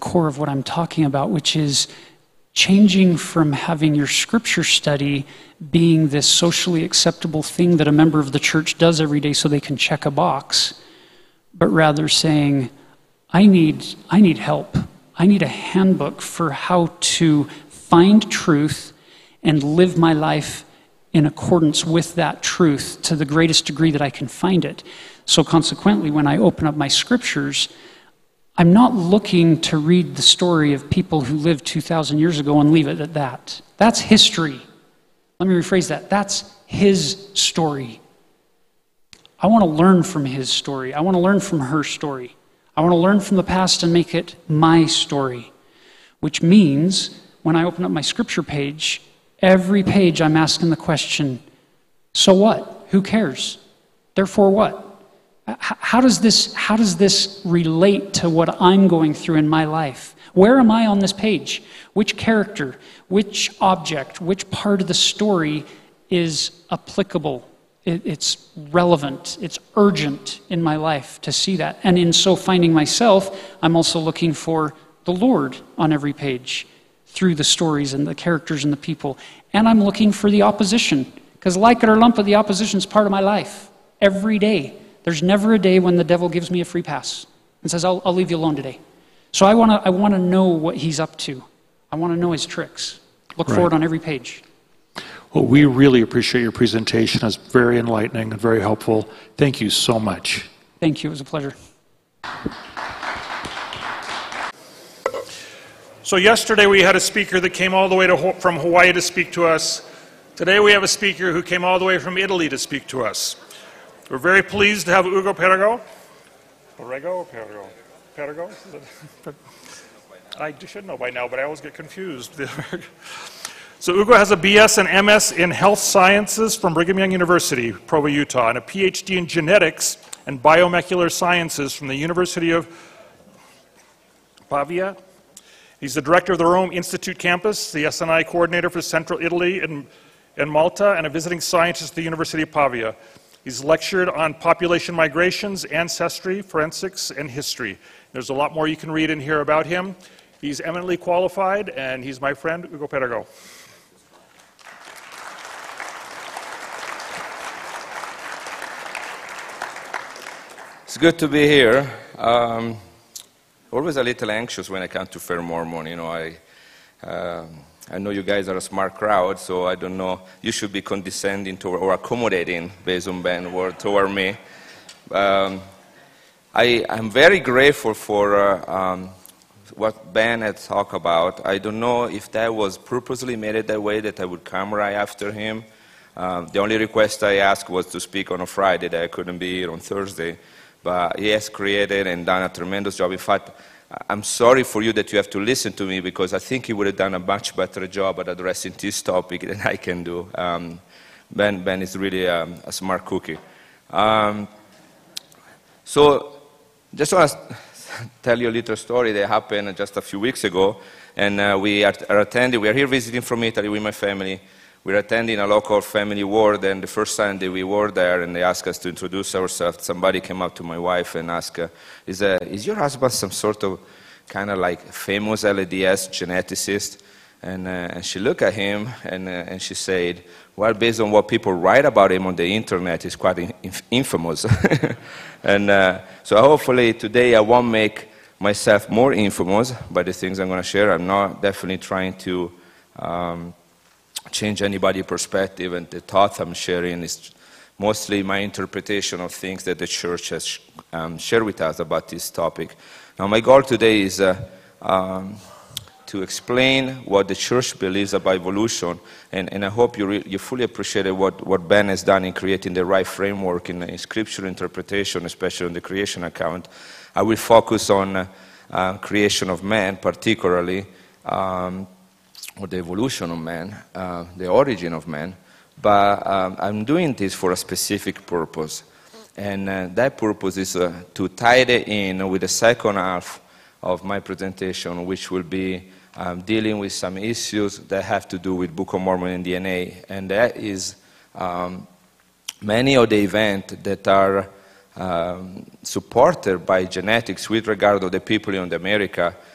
core of what I'm talking about, which is changing from having your scripture study being this socially acceptable thing that a member of the church does every day so they can check a box, but rather saying, I need help. I need a handbook for how to find truth and live my life in accordance with that truth to the greatest degree that I can find it. So consequently, when I open up my scriptures, I'm not looking to read the story of people who lived 2,000 years ago and leave it at that. That's history. Let me rephrase that. That's his story. I want to learn from his story. I want to learn from her story. I want to learn from the past and make it my story, which means when I open up my scripture page, every page I'm asking the question, so what? Who cares? Therefore what? How does this relate to what I'm going through in my life? Where am I on this page? Which character, which object, which part of the story is applicable? It's relevant, it's urgent in my life to see that. And in so finding myself, I'm also looking for the Lord on every page through the stories and the characters and the people. And I'm looking for the opposition, because like it or lump it, the opposition is part of my life every day. There's never a day when the devil gives me a free pass and says, I'll leave you alone today. So I want to know what he's up to. I want to know his tricks. Look for it on every page. Well, we really appreciate your presentation. It's very enlightening and very helpful. Thank you so much. Thank you. It was a pleasure. So yesterday we had a speaker that came all the way from Hawaii to speak to us. Today we have a speaker who came all the way from Italy to speak to us. We're very pleased to have Ugo Perego. Perego or Perego? Perego? I should know by now, but I always get confused. So Ugo has a BS and MS in Health Sciences from Brigham Young University, Provo, Utah, and a PhD in Genetics and Biomolecular Sciences from the University of Pavia. He's the director of the Rome Institute campus, the SNI coordinator for Central Italy and Malta, and a visiting scientist at the University of Pavia. He's lectured on population migrations, ancestry, forensics, and history. There's a lot more you can read and hear about him. He's eminently qualified, and he's my friend, Ugo Perego. It's good to be here. Always a little anxious when I come to Fair Mormon. You know, I know you guys are a smart crowd, so I don't know. You should be condescending to or accommodating based on Ben's word toward me. I'm very grateful for what Ben had talked about. I don't know if that was purposely made that way, that I would come right after him. The only request I asked was to speak on a Friday, that I couldn't be here on Thursday. But he has created and done a tremendous job. In fact, I'm sorry for you that you have to listen to me, because I think he would have done a much better job at addressing this topic than I can do. Ben is really a smart cookie. So just want to tell you a little story that happened just a few weeks ago. And we are here visiting from Italy with my family. We're attending a local family ward, and the first Sunday we were there, and they asked us to introduce ourselves. Somebody came up to my wife and asked, is your husband some sort of kind of like famous LDS geneticist? And she looked at him, and she said, well, based on what people write about him on the internet, he's quite infamous. And so hopefully today I won't make myself more infamous by the things I'm going to share. I'm not definitely trying to change anybody's perspective, and the thought I'm sharing is mostly my interpretation of things that the church has shared with us about this topic. Now, my goal today is to explain what the church believes about evolution, and I hope you fully appreciate what Ben has done in creating the right framework in scripture interpretation, especially on the creation account. I will focus on creation of man, particularly, or the evolution of man, the origin of man, but I'm doing this for a specific purpose. And that purpose is to tie it in with the second half of my presentation, which will be dealing with some issues that have to do with Book of Mormon and DNA. And that is many of the events that are supported by genetics with regard to the people in America